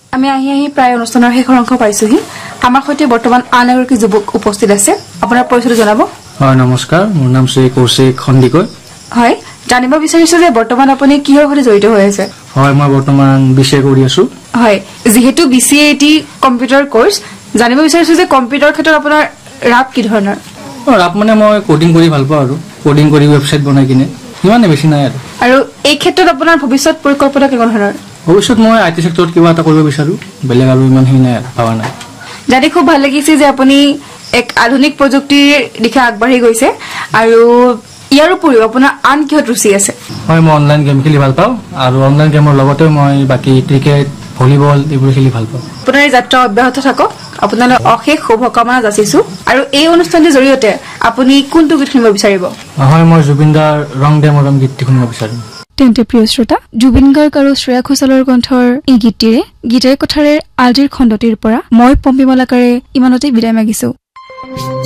আমি আহি প্ৰায় অনুষ্ঠানৰ শেষৰ অংশ পাইছোহি আমাৰ সৈতে বৰ্তমান আন এগৰাকী যুৱক উপস্থিত আছে আপোনাৰ পৰিচয় জনাব হয় নমস্কাৰ মোৰ নাম শ্ৰী কৌশিক খন্দিকৈ হয় জানিব বিচাৰিছো যে বৰ্তমান আপুনি কিহৰ সৈতে জড়িত হৈ আছে হয় মই বৰ্তমান বিসিএ কৰি আছো হয় যেহেতু বিসিএটি কম্পিউটাৰ কোৰ্স জানিব বিচাৰিছো যে কম্পিউটাৰ ক্ষেত্ৰত আপোনাৰ ৰাপ কি ধৰণৰ ৰাপ মানে মই কোডিং কৰি ভাল পাওঁ আৰু কোডিং কৰি ওয়েবসাইট বনাই কিনে ইমানে বেছি নাই আৰু এই ক্ষেত্ৰত আপোনাৰ ভৱিষ্যত পৰিকল্পনা কেনেকুৱা ধৰণৰ ভৱিষ্যত মই আইটি সেক্টৰত কিবা এটা কৰিব বিচাৰো বেলেগ আৰু ইমান নাই ভাবা নাই জানি খুব ভাল লাগিছে যে আপুনি এক আধুনিক প্ৰযুক্তিৰ দিশে আগবাঢ়ি গৈছে আৰু ইয়াৰ উপৰিও আপোনাৰ আন কিহত ৰুচি আছে হয় মই অনলাইন গেম খেলি ভাল পাওঁ আৰু অনলাইন গেমৰ লগতে মই বাকি ক্ৰিকেট ভলিবল এইবোৰ খেলি ভাল পাওঁ আপোনাৰ যাত্ৰা অব্যাহত থাকক আপোনালৈ অশেষ শুভকামনা যাচিছো আৰু এই অনুষ্ঠানৰ জৰিয়তে আপুনি কোনটো গীত শুনিব বিচাৰিব হয় মই জুবিনদাৰ ৰং দে মৰম গীতটি শুনিব বিচাৰিম তেন্তে প্ৰিয় শ্ৰোতা জুবিন গাৰ্গ আৰু শ্ৰেয়া ঘোষালৰ কণ্ঠৰ এই গীতেৰে কথাৰে আজিৰ খণ্ডটিৰ পৰা মই পম্পী মালাকাৰে ইমানতে বিদায় মাগিছো